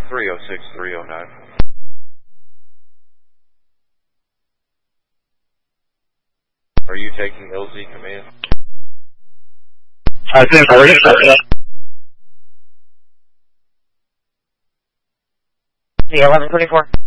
306-309. Are you taking LZ command? I think we're The 1124.